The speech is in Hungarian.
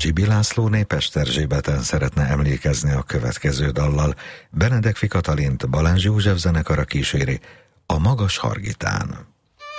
Csibi Lászlóné Pest Erzsébeten szeretne emlékezni a következő dallal. Benedek Katalint Balázs József zenekara kíséri a Magas Hargitán.